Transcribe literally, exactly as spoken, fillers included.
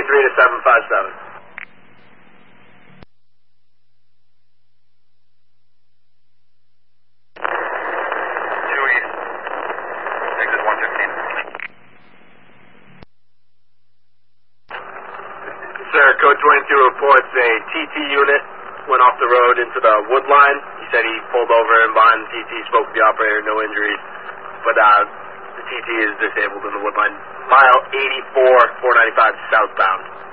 twenty-three to seven five seven. Two East. Exit one fifteen. Sir, Code twenty-two reports a T T unit went off the road into the wood line. He said he pulled over and behind the T T, spoke with the operator, no injuries. But uh, the T T is disabled in the wood line. Mile eighty-four, four ninety-five southbound.